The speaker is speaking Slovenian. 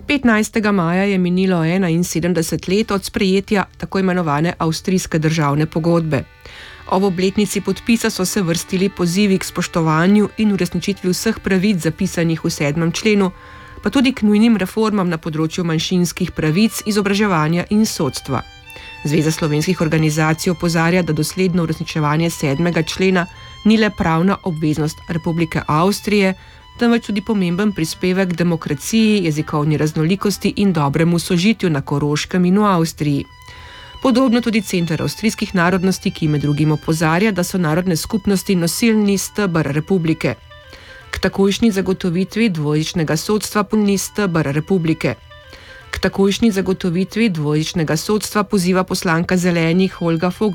15. maja je minilo 71 let od sprejetja tako imenovane avstrijske državne pogodbe. Ob obletnici podpisa so se vrstili pozivi k spoštovanju in uresničitvi vseh pravic zapisanih v 7. členu, pa tudi k nujnim reformam na področju manjšinskih pravic, izobraževanja in sodstva. Zveza slovenskih organizacij opozarja, da dosledno uresničevanje 7. člena ni le pravna obveznost Republike Avstrije, temveč tudi pomemben prispevek k demokraciji, jezikovni raznolikosti in dobremu sožitju na Koroškem in v Avstriji. Podobno tudi Center avstrijskih narodnosti, ki med drugim opozarja, da so narodne skupnosti nosilni steber republike. K takojšnji zagotovitvi dvojezičnega sodstva polni steber republike. K takojšnji zagotovitvi dvojezičnega sodstva poziva poslanka Zelenih Olga Vogel.